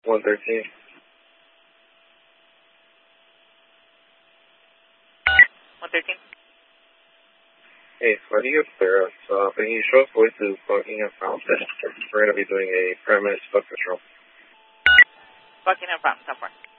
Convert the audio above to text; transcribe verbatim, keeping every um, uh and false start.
one thirteen. one thirteen. Hey, so you clear us? Uh, can you show us where to Buckingham Fountain? We're going to be doing a premise bus patrol. Buckingham Fountain, ten four.